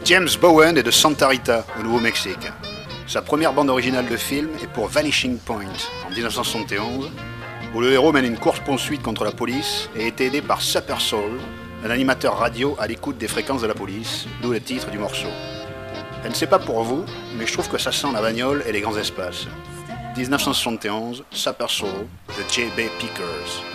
James Bowen est de Santa Rita, au Nouveau-Mexique. Sa première bande originale de film est pour Vanishing Point, en 1971, où le héros mène une course-poursuite contre la police et est aidé par Super Soul, un animateur radio à l'écoute des fréquences de la police, d'où le titre du morceau. Je ne sais pas pour vous, mais je trouve que ça sent la bagnole et les grands espaces. 1971, Super Soul de J.B. Pickers.